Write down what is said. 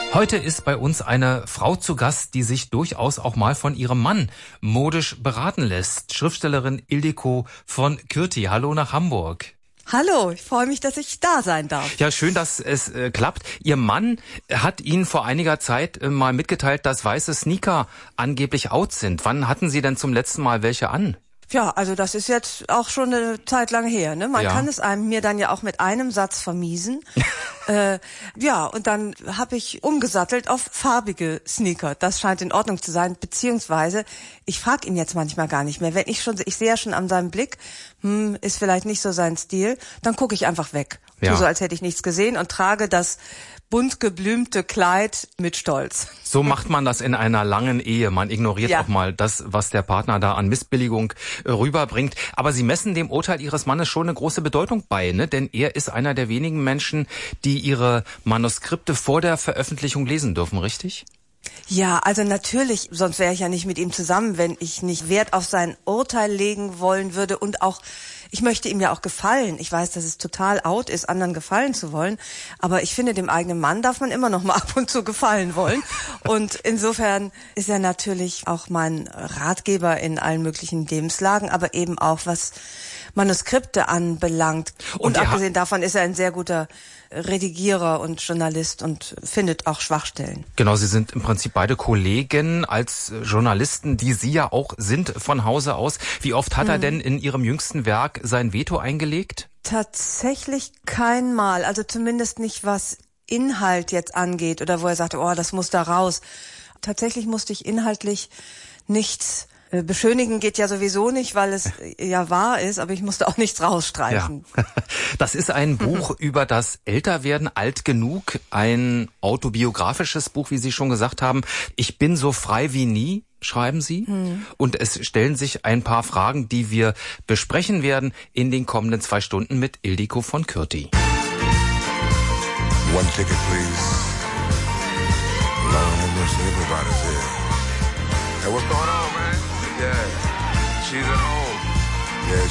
Heute ist bei uns eine Frau zu Gast, die sich durchaus auch mal von ihrem Mann modisch beraten lässt. Schriftstellerin Ildiko von Kürti. Hallo nach Hamburg. Hallo, ich freue mich, dass ich da sein darf. Ja, schön, dass es klappt. Ihr Mann hat Ihnen vor einiger Zeit mal mitgeteilt, dass weiße Sneaker angeblich out sind. Wann hatten Sie denn zum letzten Mal welche an? Ja, also das ist jetzt auch schon eine Zeit lang her, ne? Man kann es mir dann ja auch mit einem Satz vermiesen. Ja, und dann habe ich umgesattelt auf farbige Sneaker. Das scheint in Ordnung zu sein, beziehungsweise ich frage ihn jetzt manchmal gar nicht mehr. Wenn ich sehe ja schon an seinem Blick, ist vielleicht nicht so sein Stil, dann gucke ich einfach weg. Ja. Tu so, als hätte ich nichts gesehen und trage das bunt geblümte Kleid mit Stolz. So macht man das in einer langen Ehe. Man ignoriert auch mal das, was der Partner da an Missbilligung rüberbringt. Aber Sie messen dem Urteil Ihres Mannes schon eine große Bedeutung bei, ne? Denn er ist einer der wenigen Menschen, die ihre Manuskripte vor der Veröffentlichung lesen dürfen, richtig? Ja, also natürlich, sonst wäre ich ja nicht mit ihm zusammen, wenn ich nicht Wert auf sein Urteil legen wollen würde und auch, ich möchte ihm ja auch gefallen. Ich weiß, dass es total out ist, anderen gefallen zu wollen, aber ich finde, dem eigenen Mann darf man immer noch mal ab und zu gefallen wollen und insofern ist er natürlich auch mein Ratgeber in allen möglichen Lebenslagen, aber eben auch was Manuskripte anbelangt. Und abgesehen davon ist er ein sehr guter Redigierer und Journalist und findet auch Schwachstellen. Genau, Sie sind im Prinzip beide Kollegen als Journalisten, die Sie ja auch sind von Hause aus. Wie oft hat er denn in Ihrem jüngsten Werk sein Veto eingelegt? Tatsächlich kein Mal, also zumindest nicht was Inhalt jetzt angeht oder wo er sagte, oh, das muss da raus. Tatsächlich musste ich inhaltlich nichts beschönigen, geht ja sowieso nicht, weil es ja wahr ist, aber ich musste auch nichts rausstreichen. Ja. Das ist ein Buch über das Älterwerden, alt genug, ein autobiografisches Buch, wie Sie schon gesagt haben. Ich bin so frei wie nie, schreiben Sie. Und es stellen sich ein paar Fragen, die wir besprechen werden in den kommenden 2 Stunden mit Ildiko von Kürti. One ticket, please. Lord have mercy, everybody's here. Hey, what's going on, man? Yeah, she's at home.